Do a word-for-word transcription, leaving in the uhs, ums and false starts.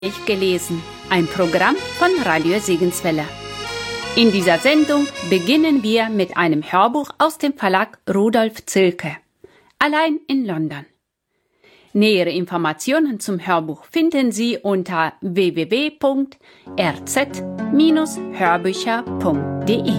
Ich gelesen, ein Programm von Radio Segenswelle. In dieser Sendung beginnen wir mit einem Hörbuch aus dem Verlag Rudolf Zilke, allein in London. Nähere Informationen zum Hörbuch finden Sie unter w w w punkt r z Bindestrich hörbücher punkt d e.